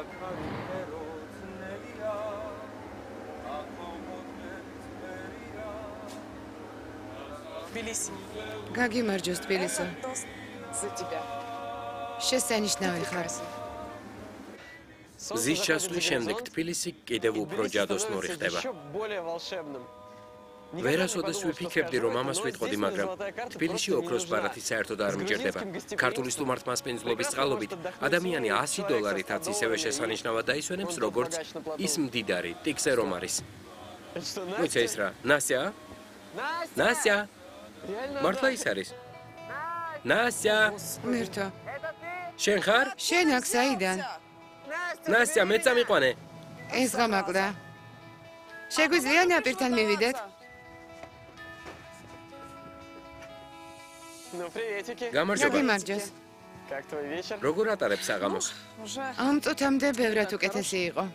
გაგიმარჯოს თბილისო. შესანიშნავი ხარ. მზის ჩასვლის შემდეგ თბილისი კიდევ უფრო ჯადოსნური ხდება. ვერასოდეს ვიფიქრებდი, რომ ამას ვიტყოდი, მაგრამ თბილისში ოქროს ბარათი საერთოდ არ მიჭირდება. ქართული სტუმართმასპინძლობის წყალობით ადამიანი $100 აც ისევე შესანიშნავად დაისვენებს, როგორც ის მდიდარი ტიქსე რომ არის. მოიცა ის რა, ნასია? ნასია? მართლა ის არის? ნასია? მირთო. შენ ხარ? შენ აქ საიდან? ნასია, მე წამიყვანე. ეს გამაკლდა. შეგვიძლია ნაპირთან მივიდეთ? გამარჯობა. გაგიმარჯოს. როგორ ატარებს საღამოს? ამ წუთამდე ბევრად უკეთესი იყო.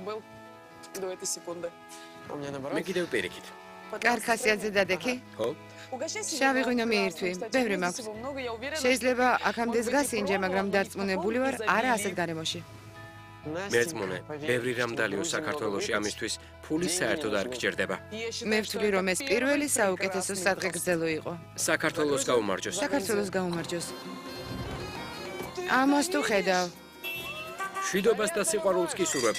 მე კიდევ პირიქით. კარხასიაძე დადექი? ხო? შავი ღვინო მიირთვი, ბევრი მაქვს. შეიძლება აქამდე ზგასინჯე, მაგრამ დარწმუნებული ვარ, არა ასეთ გარემოში. მეწმუნე, ბევრი რამ დალიო საქართველოში ამისთვის ფული საერთოდ არ გჭირდება. მე ვთვლი, რომ ეს პირველი საუკეთესო სადღეგრძელო იყო. საქართველოს გაუმარჯოს. საქართველოს გაუმარჯოს. ამას თუ ხედავ. შვიდობას და სიყვარულს გისურვებ.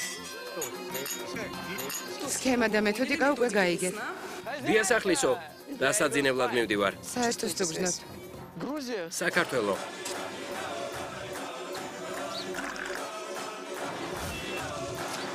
სქემა და მეთოდიკა უკვე გაიგეთ. დიასახლისო, დასაძინებლად მივდივარ. საერთოდ თუ გრძნობ. საქართველო.